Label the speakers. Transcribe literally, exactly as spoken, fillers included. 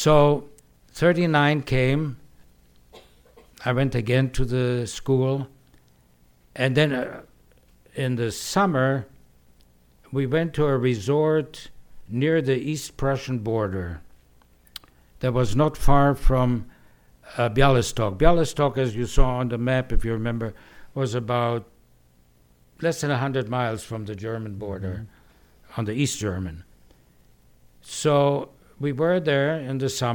Speaker 1: So thirty-nine came. I went again to the school. And then uh, in the summer, we went to a resort near the East Prussian border that was not far from uh, Bialystok. Bialystok, as you saw on the map, if you remember, was about less than one hundred miles from the German border, mm-hmm. on the East German. So we were there in the summer.